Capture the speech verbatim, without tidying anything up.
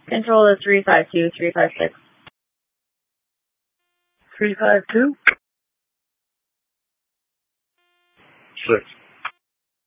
Control is three five two, three five six. three five two? Six.